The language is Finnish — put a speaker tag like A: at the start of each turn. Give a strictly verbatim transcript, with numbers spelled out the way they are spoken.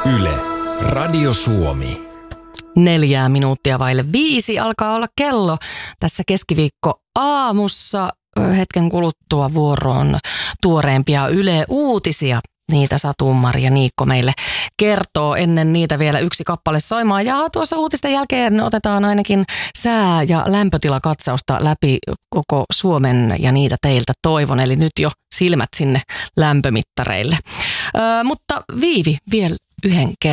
A: Yle, Radio Suomi.
B: Neljää minuuttia vaille viisi alkaa olla kello tässä keskiviikko aamussa. Hetken kuluttua vuoroon tuoreempia Yle Uutisia. Niitä Satu-Mari ja Niikko meille kertoo. Ennen niitä vielä yksi kappale soimaan. Ja tuossa uutisten jälkeen otetaan ainakin sää- ja lämpötilakatsausta läpi koko Suomen ja niitä teiltä toivon. Eli nyt jo silmät sinne lämpömittareille. Ö, mutta Viivi vielä yhden kerran.